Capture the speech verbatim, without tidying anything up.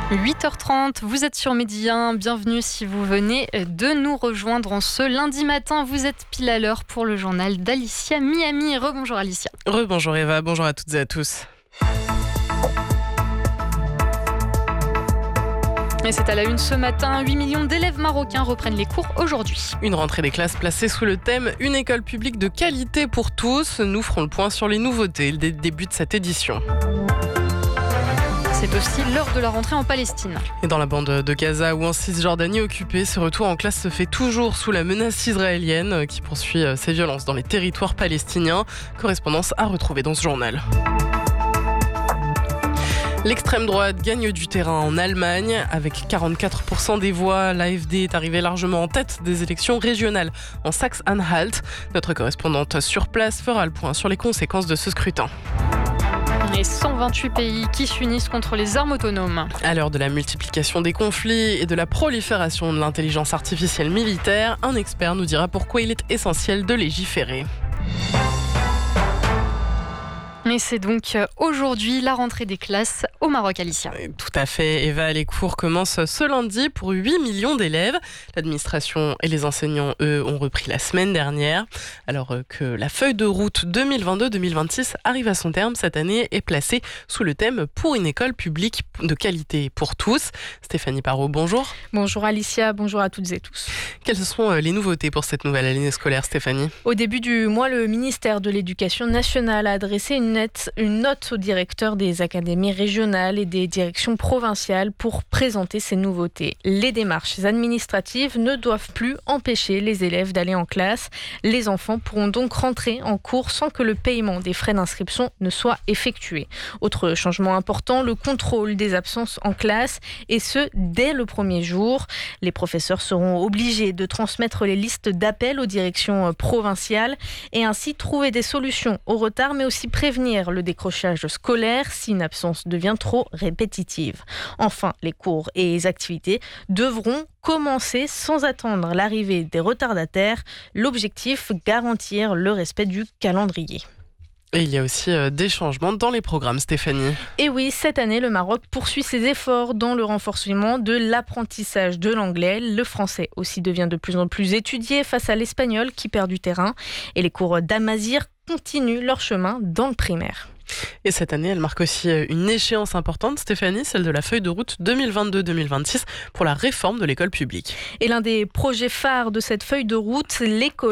huit heures trente, vous êtes sur Midi un, bienvenue si vous venez de nous rejoindre en ce lundi matin. Vous êtes pile à l'heure pour le journal d'Alicia Miami. Rebonjour Alicia. Rebonjour Eva, bonjour à toutes et à tous. Et c'est à la une ce matin, huit millions d'élèves marocains reprennent les cours aujourd'hui. Une rentrée des classes placée sous le thème « Une école publique de qualité pour tous ». Nous ferons le point sur les nouveautés dès le début de cette édition. C'est aussi l'heure de la rentrée en Palestine. Et dans la bande de Gaza ou en Cisjordanie occupée, ce retour en classe se fait toujours sous la menace israélienne qui poursuit ses violences dans les territoires palestiniens. Correspondance à retrouver dans ce journal. L'extrême droite gagne du terrain en Allemagne. Avec quarante-quatre pour cent des voix, l'A F D est arrivée largement en tête des élections régionales en Saxe-Anhalt. Notre correspondante sur place fera le point sur les conséquences de ce scrutin. Et cent vingt-huit pays qui s'unissent contre les armes autonomes. À l'heure de la multiplication des conflits et de la prolifération de l'intelligence artificielle militaire, un expert nous dira pourquoi il est essentiel de légiférer. Et c'est donc aujourd'hui la rentrée des classes au Maroc, Alicia. Tout à fait, Eva. Les cours commencent ce lundi pour huit millions d'élèves. L'administration et les enseignants, eux, ont repris la semaine dernière. Alors que la feuille de route deux mille vingt-deux deux mille vingt-six arrive à son terme, cette année est placée sous le thème « Pour une école publique de qualité pour tous ». Stéphanie Parot, bonjour. Bonjour Alicia, bonjour à toutes et tous. Quelles sont les nouveautés pour cette nouvelle année scolaire, Stéphanie ? Au début du mois, le ministère de l'Éducation nationale a adressé une une note au directeur des académies régionales et des directions provinciales pour présenter ces nouveautés. Les démarches administratives ne doivent plus empêcher les élèves d'aller en classe. Les enfants pourront donc rentrer en cours sans que le paiement des frais d'inscription ne soit effectué. Autre changement important, le contrôle des absences en classe, et ce, dès le premier jour. Les professeurs seront obligés de transmettre les listes d'appels aux directions provinciales et ainsi trouver des solutions au retard, mais aussi prévenir le décrochage scolaire si une absence devient trop répétitive. Enfin, les cours et les activités devront commencer sans attendre l'arrivée des retardataires. L'objectif, garantir le respect du calendrier. Et il y a aussi euh, des changements dans les programmes, Stéphanie. Et oui, cette année, le Maroc poursuit ses efforts dans le renforcement de l'apprentissage de l'anglais. Le français aussi devient de plus en plus étudié face à l'espagnol qui perd du terrain. Et les cours d'Amazigh continuent leur chemin dans le primaire. Et cette année, elle marque aussi une échéance importante, Stéphanie, celle de la feuille de route deux mille vingt-deux deux mille vingt-six pour la réforme de l'école publique. Et l'un des projets phares de cette feuille de route, l'école